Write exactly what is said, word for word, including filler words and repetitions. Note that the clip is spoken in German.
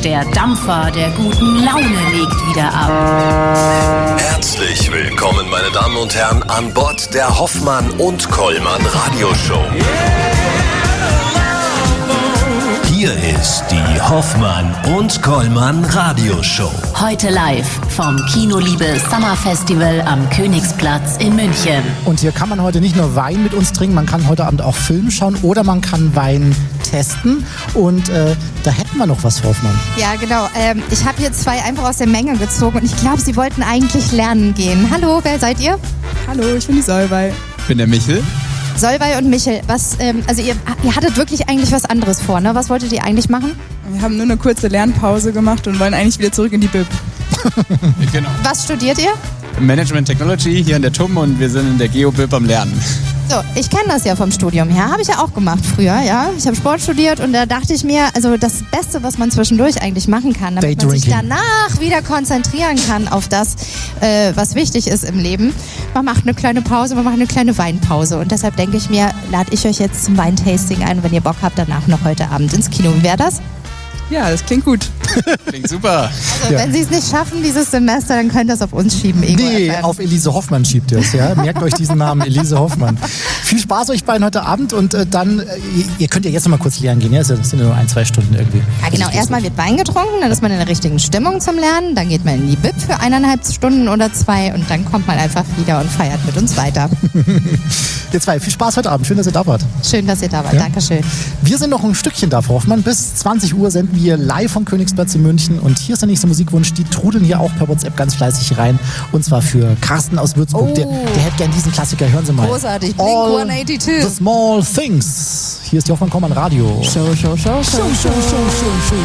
Der Dampfer der guten Laune legt wieder ab. Herzlich willkommen, meine Damen und Herren, an Bord der Hoffmann und Kollmann Radioshow. Hier ist die Hoffmann und Kollmann Radioshow. Heute live vom Kinoliebe Summer Festival am Königsplatz in München. Und hier kann man heute nicht nur Wein mit uns trinken, man kann heute Abend auch Film schauen oder man kann Wein testen. Und äh, da hätten wir noch was, Frau Hoffmann. Ja, genau. Ähm, ich habe hier zwei einfach aus der Menge gezogen und ich glaube, sie wollten eigentlich lernen gehen. Hallo, wer seid ihr? Hallo, ich bin die Solveig. Ich bin der Michel. Solveig und Michel, was, ähm, also ihr, ihr hattet wirklich eigentlich was anderes vor, ne? Was wolltet ihr eigentlich machen? Wir haben nur eine kurze Lernpause gemacht und wollen eigentlich wieder zurück in die B I B. Genau. Was studiert ihr? Management Technology hier in der T U M und wir sind in der Geo-B I B am Lernen. So, ich kenne das ja vom Studium her, habe ich ja auch gemacht früher, ja. Ich habe Sport studiert und da dachte ich mir, also das Beste, was man zwischendurch eigentlich machen kann, damit man sich danach wieder konzentrieren kann auf das, äh, was wichtig ist im Leben. Man macht eine kleine Pause, man macht eine kleine Weinpause und deshalb denke ich mir, lade ich euch jetzt zum Weintasting ein, wenn ihr Bock habt, danach noch heute Abend ins Kino. Wie wäre das? Ja, das klingt gut. Klingt super. Also, Ja. wenn Sie es nicht schaffen dieses Semester, dann könnt ihr das auf uns schieben. Ego Nee, F M. auf Elise Hoffmann schiebt ihr es, ja. Merkt euch diesen Namen, Elise Hoffmann. Viel Spaß euch beiden heute Abend und äh, dann, äh, ihr könnt ja jetzt noch mal kurz lernen gehen, ja? Das sind ja nur ein, zwei Stunden irgendwie. Ja, genau. Erstmal wird Wein getrunken, dann ist man in der richtigen Stimmung zum Lernen, dann geht man in die B I B für eineinhalb Stunden oder zwei und dann kommt man einfach wieder und feiert mit uns weiter. Ihr zwei, viel Spaß heute Abend. Schön, dass ihr da wart. Schön, dass ihr da wart. Ja. Dankeschön. Wir sind noch ein Stückchen da, Frau Hoffmann. Bis zwanzig Uhr senden wir live vom Königsplatz in München. Und hier ist der nächste Musikwunsch. Die trudeln hier auch per WhatsApp ganz fleißig rein. Und zwar für Carsten aus Würzburg. Oh. Der, der hätte gern diesen Klassiker. Hören Sie mal. Großartig. Blink All hundertzweiundachtzig. the small things. Hier ist die Hoffmann Kollmann Radio. Show, show, show, show, show, show, show.